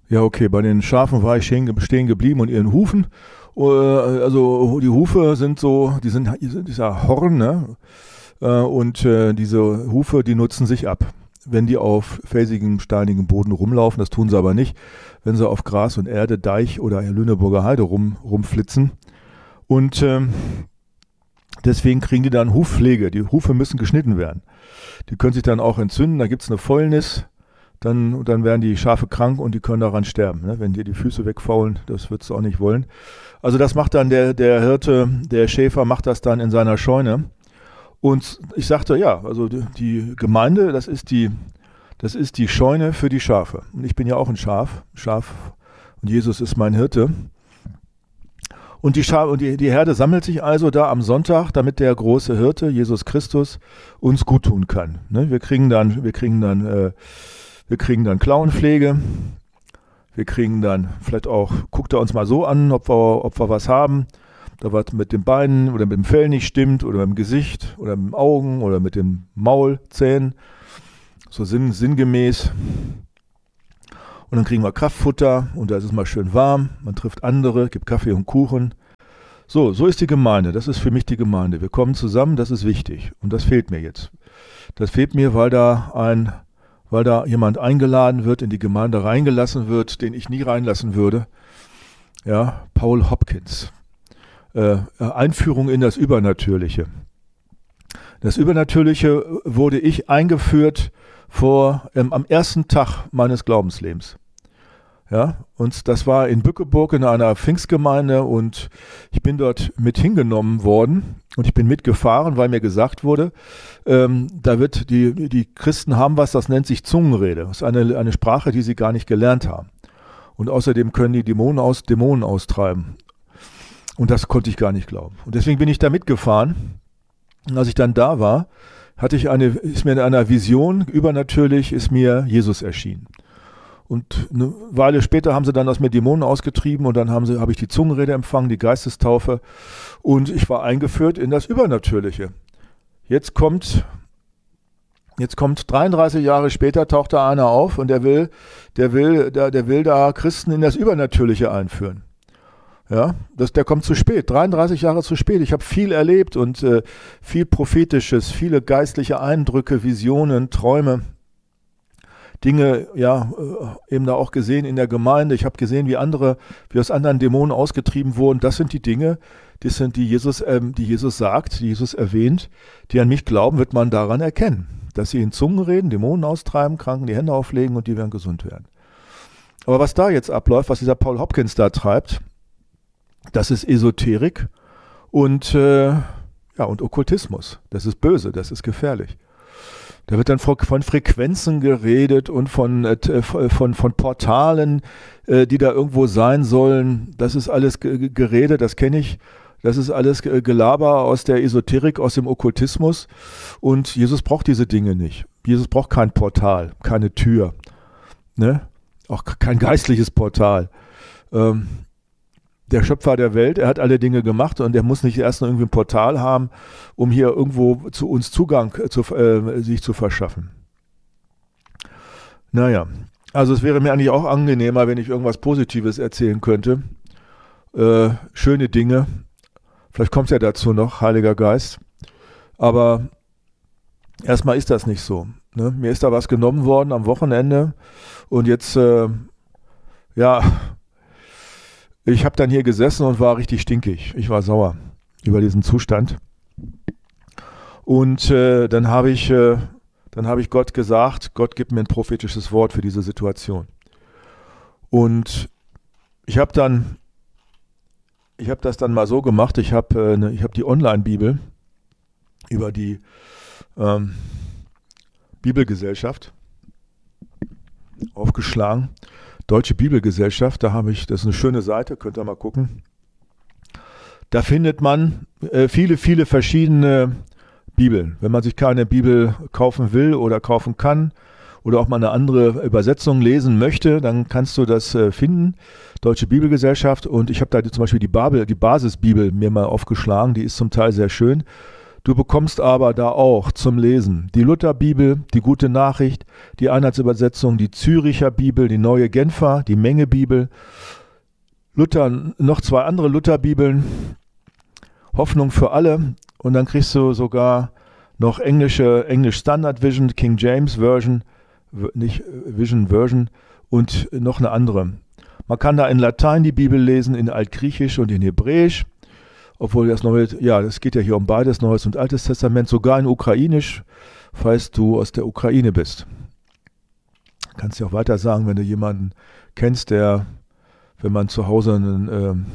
Ja, okay, bei den Schafen war ich stehen geblieben und ihren Hufen. Also die Hufe sind so, die sind dieser Horn, ne? Und diese Hufe, die nutzen sich ab. Wenn die auf felsigem, steinigem Boden rumlaufen, das tun sie aber nicht, wenn sie auf Gras und Erde, Deich oder Lüneburger Heide rumflitzen. Und deswegen kriegen die dann Hufpflege. Die Hufe müssen geschnitten werden. Die können sich dann auch entzünden, da gibt es eine Fäulnis. Dann werden die Schafe krank und die können daran sterben. Ne? Wenn dir die Füße wegfaulen, das würdest du auch nicht wollen. Also das macht dann der Hirte, der Schäfer macht das dann in seiner Scheune. Und ich sagte, ja, also die Gemeinde, das ist die Scheune für die Schafe. Und ich bin ja auch ein Schaf und Jesus ist mein Hirte. Und die Herde sammelt sich also da am Sonntag, damit der große Hirte, Jesus Christus, uns guttun kann. Ne? Wir kriegen dann Klauenpflege. Wir kriegen dann vielleicht auch, guckt er uns mal so an, ob wir was haben. Da was mit den Beinen oder mit dem Fell nicht stimmt oder mit dem Gesicht oder mit den Augen oder mit dem Maulzähnen. So sinngemäß. Und dann kriegen wir Kraftfutter und da ist es mal schön warm. Man trifft andere, gibt Kaffee und Kuchen. So ist die Gemeinde. Das ist für mich die Gemeinde. Wir kommen zusammen, das ist wichtig. Und das fehlt mir jetzt. Das fehlt mir, weil da jemand eingeladen wird, in die Gemeinde reingelassen wird, den ich nie reinlassen würde. Ja, Paul Hopkins. Einführung in das Übernatürliche. Das Übernatürliche wurde ich eingeführt am ersten Tag meines Glaubenslebens. Ja, und das war in Bückeburg in einer Pfingstgemeinde und ich bin dort mit hingenommen worden und ich bin mitgefahren, weil mir gesagt wurde, da wird die Christen haben was, das nennt sich Zungenrede. Das ist eine Sprache, die sie gar nicht gelernt haben. Und außerdem können die Dämonen austreiben. Und das konnte ich gar nicht glauben. Und deswegen bin ich da mitgefahren. Und als ich dann da war, ist mir in einer Vision übernatürlich ist mir Jesus erschienen. Und eine Weile später haben sie dann aus mir Dämonen ausgetrieben und dann habe ich die Zungenrede empfangen, die Geistestaufe und ich war eingeführt in das Übernatürliche. Jetzt kommt 33 Jahre später taucht da einer auf und der will da Christen in das Übernatürliche einführen. Ja, der kommt zu spät, 33 Jahre zu spät. Ich habe viel erlebt und viel Prophetisches, viele geistliche Eindrücke, Visionen, Träume, Dinge, ja, eben da auch gesehen in der Gemeinde. Ich habe gesehen, wie aus anderen Dämonen ausgetrieben wurden. Das sind die Dinge, die Jesus sagt, die Jesus erwähnt, die an mich glauben, wird man daran erkennen, dass sie in Zungen reden, Dämonen austreiben, Kranken die Hände auflegen und die werden gesund werden. Aber was da jetzt abläuft, was dieser Paul Hopkins da treibt, das ist Esoterik und Okkultismus. Das ist böse, das ist gefährlich. Da wird dann von Frequenzen geredet und von Portalen, die da irgendwo sein sollen. Das ist alles Gerede, das kenne ich. Das ist alles Gelaber aus der Esoterik, aus dem Okkultismus. Und Jesus braucht diese Dinge nicht. Jesus braucht kein Portal, keine Tür. Ne? Auch kein geistliches Portal. Der Schöpfer der Welt, er hat alle Dinge gemacht und er muss nicht erst noch irgendwie ein Portal haben, um hier irgendwo zu uns Zugang sich zu verschaffen. Naja, also es wäre mir eigentlich auch angenehmer, wenn ich irgendwas Positives erzählen könnte. Schöne Dinge. Vielleicht kommt es ja dazu noch, Heiliger Geist. Aber erstmal ist das nicht so. Ne? Mir ist da was genommen worden am Wochenende und jetzt, ich habe dann hier gesessen und war richtig stinkig. Ich war sauer über diesen Zustand. Und dann habe ich Gott gesagt, Gott gibt mir ein prophetisches Wort für diese Situation. Und ich habe das dann mal so gemacht, ich habe die Online-Bibel über die Bibelgesellschaft aufgeschlagen. Deutsche Bibelgesellschaft, das ist eine schöne Seite, könnt ihr mal gucken. Da findet man viele, viele verschiedene Bibeln. Wenn man sich keine Bibel kaufen will oder kaufen kann oder auch mal eine andere Übersetzung lesen möchte, dann kannst du das finden. Deutsche Bibelgesellschaft und ich habe da zum Beispiel die Basisbibel mir mal aufgeschlagen, die ist zum Teil sehr schön. Du bekommst aber da auch zum Lesen die Lutherbibel, die Gute Nachricht, die Einheitsübersetzung, die Züricher Bibel, die Neue Genfer, die Mengebibel, Luther, noch 2 andere Lutherbibeln, Hoffnung für alle, und dann kriegst du sogar noch Englisch Standard Vision, King James Version, nicht Vision Version, und noch eine andere. Man kann da in Latein die Bibel lesen, in Altgriechisch und in Hebräisch, obwohl das geht ja hier um beides, Neues und Altes Testament, sogar in Ukrainisch, falls du aus der Ukraine bist. Kannst du auch weiter sagen, wenn du jemanden kennst, der, wenn man zu Hause einen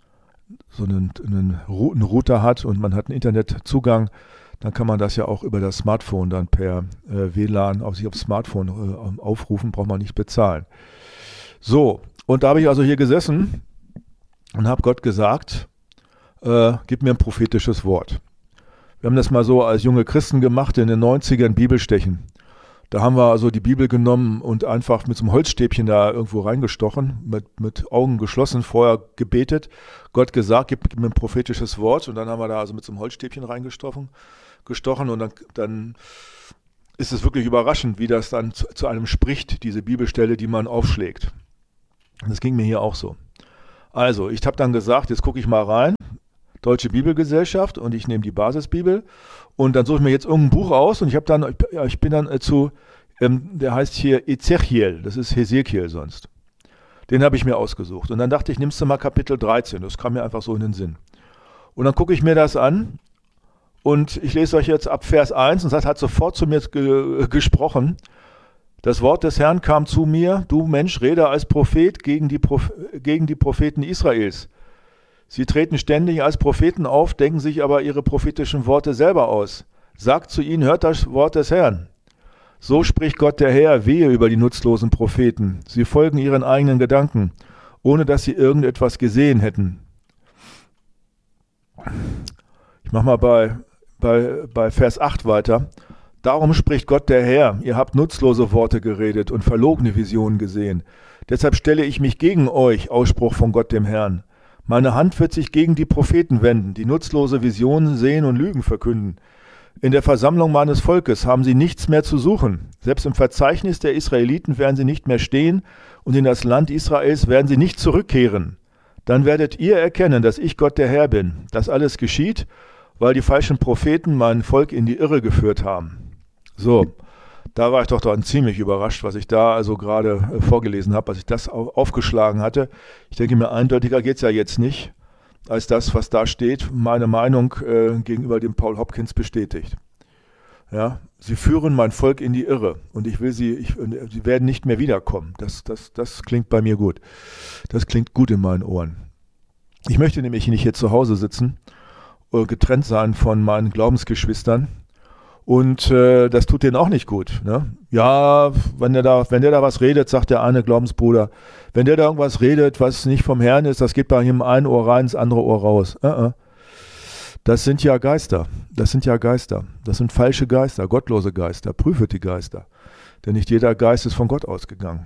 Router hat und man hat einen Internetzugang, dann kann man das ja auch über das Smartphone dann per WLAN auf sich aufs Smartphone aufrufen, braucht man nicht bezahlen. So, und da habe ich also hier gesessen und habe Gott gesagt, gib mir ein prophetisches Wort. Wir haben das mal so als junge Christen gemacht in den 90ern, Bibelstechen. Da haben wir also die Bibel genommen und einfach mit so einem Holzstäbchen da irgendwo reingestochen, mit Augen geschlossen, vorher gebetet, Gott gesagt, gib mir ein prophetisches Wort, und dann haben wir da also mit so einem Holzstäbchen reingestochen und dann ist es wirklich überraschend, wie das dann zu einem spricht, diese Bibelstelle, die man aufschlägt. Das ging mir hier auch so. Also, ich habe dann gesagt, jetzt gucke ich mal rein, Deutsche Bibelgesellschaft, und ich nehme die Basisbibel und dann suche ich mir jetzt irgendein Buch aus, und ich bin dann zu, der heißt hier Ezechiel, das ist Hesekiel sonst. Den habe ich mir ausgesucht, und dann dachte ich, nimmst du mal Kapitel 13, das kam mir einfach so in den Sinn. Und dann gucke ich mir das an und ich lese euch jetzt ab Vers 1, und das hat sofort zu mir gesprochen. Das Wort des Herrn kam zu mir, du Mensch, rede als Prophet gegen die Propheten Israels. Sie treten ständig als Propheten auf, denken sich aber ihre prophetischen Worte selber aus. Sagt zu ihnen, hört das Wort des Herrn. So spricht Gott der Herr, wehe über die nutzlosen Propheten. Sie folgen ihren eigenen Gedanken, ohne dass sie irgendetwas gesehen hätten. Ich mache mal bei Vers 8 weiter. Darum spricht Gott der Herr, ihr habt nutzlose Worte geredet und verlogene Visionen gesehen. Deshalb stelle ich mich gegen euch, Ausspruch von Gott dem Herrn. Meine Hand wird sich gegen die Propheten wenden, die nutzlose Visionen sehen und Lügen verkünden. In der Versammlung meines Volkes haben sie nichts mehr zu suchen. Selbst im Verzeichnis der Israeliten werden sie nicht mehr stehen, und in das Land Israels werden sie nicht zurückkehren. Dann werdet ihr erkennen, dass ich Gott der Herr bin. Das alles geschieht, weil die falschen Propheten mein Volk in die Irre geführt haben. So, da war ich doch dann ziemlich überrascht, was ich da also gerade vorgelesen habe, als ich das aufgeschlagen hatte. Ich denke mir, eindeutiger geht es ja jetzt nicht, als das, was da steht, meine Meinung gegenüber dem Paul Hopkins bestätigt. Ja, sie führen mein Volk in die Irre, und sie werden nicht mehr wiederkommen. Das klingt bei mir gut. Das klingt gut in meinen Ohren. Ich möchte nämlich nicht hier zu Hause sitzen, getrennt sein von meinen Glaubensgeschwistern. Und das tut denen auch nicht gut. Ne? Ja, wenn der da was redet, sagt der eine Glaubensbruder, wenn der da irgendwas redet, was nicht vom Herrn ist, das geht bei ihm ein Ohr rein, ins andere Ohr raus. Das sind ja Geister. Das sind falsche Geister, gottlose Geister, prüfet die Geister. Denn nicht jeder Geist ist von Gott ausgegangen.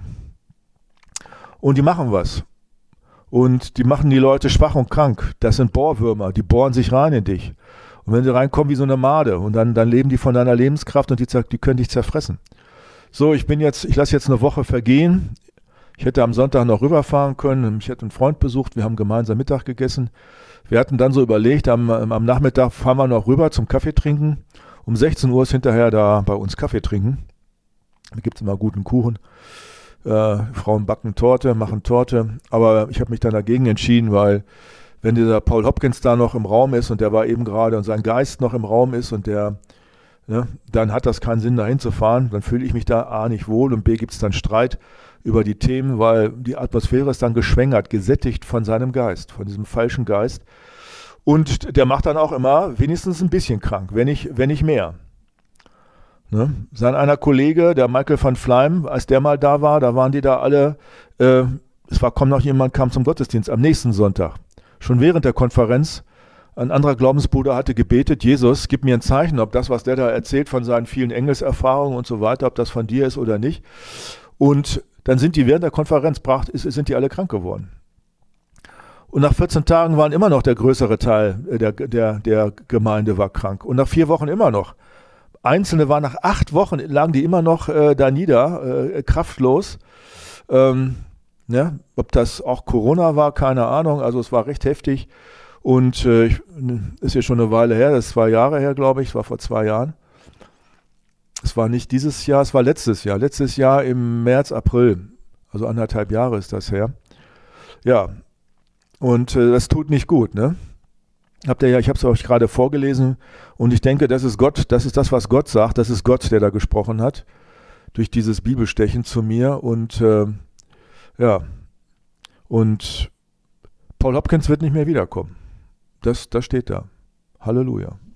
Und die machen was. Und die machen die Leute schwach und krank. Das sind Bohrwürmer, die bohren sich rein in dich. Und wenn sie reinkommen wie so eine Made, und dann leben die von deiner Lebenskraft, und die können dich zerfressen. So, ich lasse jetzt eine Woche vergehen. Ich hätte am Sonntag noch rüberfahren können. Ich hätte einen Freund besucht, wir haben gemeinsam Mittag gegessen. Wir hatten dann so überlegt, am Nachmittag fahren wir noch rüber zum Kaffee trinken. Um 16 Uhr ist hinterher da bei uns Kaffee trinken. Da gibt es immer guten Kuchen. Frauen backen Torte, machen Torte. Aber ich habe mich dann dagegen entschieden, weil wenn dieser Paul Hopkins da noch im Raum ist, und der war eben gerade, und sein Geist noch im Raum ist, und dann hat das keinen Sinn, dahin zu fahren. Dann fühle ich mich da A nicht wohl, und B gibt es dann Streit über die Themen, weil die Atmosphäre ist dann geschwängert, gesättigt von seinem Geist, von diesem falschen Geist. Und der macht dann auch immer wenigstens ein bisschen krank, wenn nicht mehr. Ne? Sein einer Kollege, der Michael van Fleim, als der mal da war, da waren die da alle, kam zum Gottesdienst am nächsten Sonntag. Schon während der Konferenz, ein anderer Glaubensbruder hatte gebetet, Jesus, gib mir ein Zeichen, ob das, was der da erzählt von seinen vielen Engelserfahrungen und so weiter, ob das von dir ist oder nicht. Und dann sind die während der Konferenz, sind die alle krank geworden. Und nach 14 Tagen waren immer noch der größere Teil der Gemeinde war krank. Und nach 4 Wochen immer noch. Einzelne waren nach 8 Wochen, lagen die immer noch da nieder, kraftlos. Ja, ob das auch Corona war, keine Ahnung. Also es war recht heftig. Und ist ja schon eine Weile her, das ist 2 Jahre her, glaube ich. Es war vor 2 Jahren. Es war nicht dieses Jahr, es war letztes Jahr. Letztes Jahr im März, April. Also 1,5 Jahre ist das her. Ja, und das tut nicht gut, ne? Ich habe es euch gerade vorgelesen und ich denke, das ist Gott, das ist das, was Gott sagt. Das ist Gott, der da gesprochen hat durch dieses Bibelstechen zu mir. Und ja, und Paul Hopkins wird nicht mehr wiederkommen. Das steht da. Halleluja.